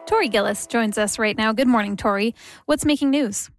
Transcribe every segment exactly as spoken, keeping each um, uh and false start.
Tori Gillis joins us right now. Good morning, Tori. What's making news?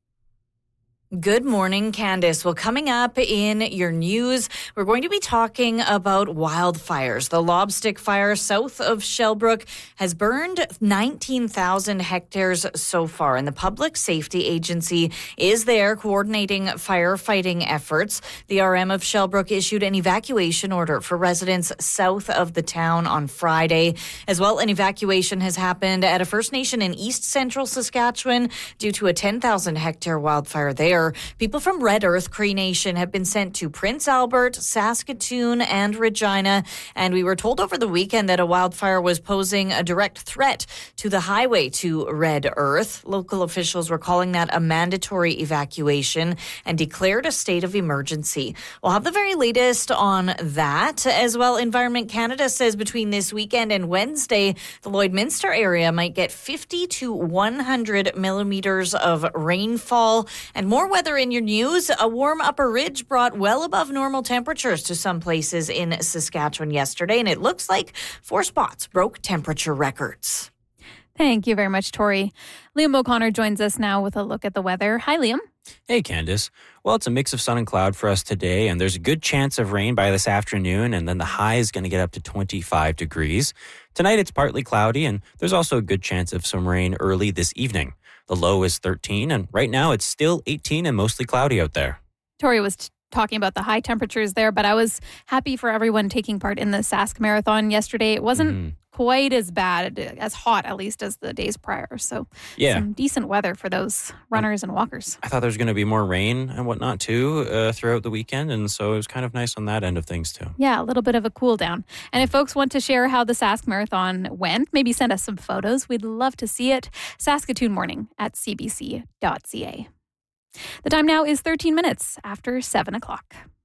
Good morning, Candice. Well, coming up in your news, we're going to be talking about wildfires. The Lobstick Fire south of Shellbrook has burned nineteen thousand hectares so far, and the Public Safety Agency is there coordinating firefighting efforts. The R M of Shellbrook issued an evacuation order for residents south of the town on Friday. As well, an evacuation has happened at a First Nation in east central Saskatchewan due to a ten thousand hectare wildfire there. People from Red Earth Cree Nation have been sent to Prince Albert, Saskatoon, and Regina. And we were told over the weekend that a wildfire was posing a direct threat to the highway to Red Earth. Local officials were calling that a mandatory evacuation and declared a state of emergency. We'll have the very latest on that. As well, Environment Canada says between this weekend and Wednesday, the Lloydminster area might get fifty to one hundred millimeters of rainfall. And more weather in your news. A warm upper ridge brought well above normal temperatures to some places in Saskatchewan yesterday, and it looks like four spots broke temperature records. Thank you very much, Tori. Liam O'Connor joins us now with a look at the weather. Hi, Liam. Hey, Candice. Well, it's a mix of sun and cloud for us today, and there's a good chance of rain by this afternoon, and then the high is going to get up to twenty-five degrees. Tonight, it's partly cloudy, and there's also a good chance of some rain early this evening. The low is thirteen, and right now it's still eighteen and mostly cloudy out there. Tori was t- talking about the high temperatures there, but I was happy for everyone taking part in the Sask Marathon yesterday. It wasn't mm-hmm. quite as bad, as hot at least as the days prior. So yeah. some decent weather for those runners and walkers. I thought there was going to be more rain and whatnot too uh, throughout the weekend. And so it was kind of nice on that end of things too. Yeah, a little bit of a cool down. And if folks want to share how the Sask Marathon went, maybe send us some photos. We'd love to see it. Saskatoon Morning at c b c dot c a. The time now is thirteen minutes after seven o'clock.